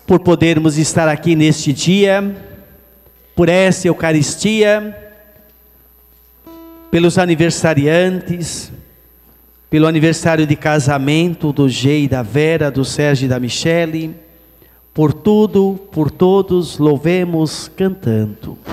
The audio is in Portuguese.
por podermos estar aqui neste dia, por essa Eucaristia, pelos aniversariantes, pelo aniversário de casamento do G e da Vera, do Sérgio e da Michele, por tudo, por todos, louvemos cantando.